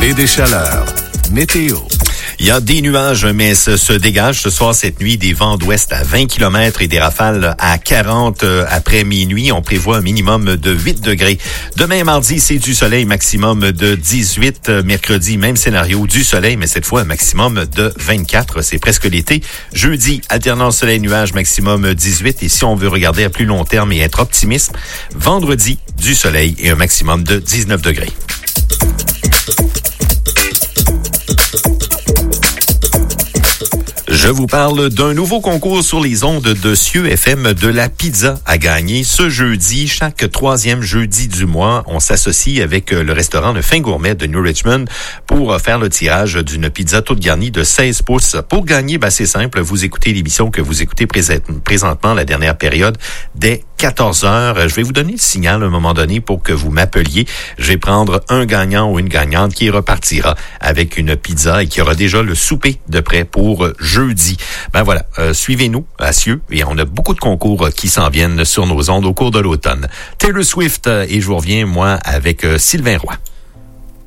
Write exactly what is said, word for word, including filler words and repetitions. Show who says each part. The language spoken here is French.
Speaker 1: et des chaleurs. Météo.
Speaker 2: Il y a des nuages, mais se, se dégagent ce soir, cette nuit, des vents d'ouest à vingt kilomètres et des rafales à quarante après minuit. On prévoit un minimum de huit degrés. Demain, mardi, c'est du soleil, maximum de dix-huit. Mercredi, même scénario, du soleil, mais cette fois, un maximum de vingt-quatre. C'est presque l'été. Jeudi, alternance soleil-nuage, maximum dix-huit. Et si on veut regarder à plus long terme et être optimiste, vendredi, du soleil et un maximum de dix-neuf degrés. Je vous parle d'un nouveau concours sur les ondes de Cieux F M, de la pizza à gagner. Ce jeudi, chaque troisième jeudi du mois, on s'associe avec le restaurant Le Fin Gourmet de New Richmond pour faire le tirage d'une pizza toute garnie de seize pouces. Pour gagner, ben, c'est simple, vous écoutez l'émission que vous écoutez présent, présentement, la dernière période, dès quatorze heures. Je vais vous donner le signal à un moment donné pour que vous m'appeliez. Je vais prendre un gagnant ou une gagnante qui repartira avec une pizza et qui aura déjà le souper de prêt pour jeudi. Ben voilà, euh, suivez-nous à Cieux et on a beaucoup de concours qui s'en viennent sur nos ondes au cours de l'automne. Taylor Swift et je vous reviens, moi, avec euh, Sylvain Roy.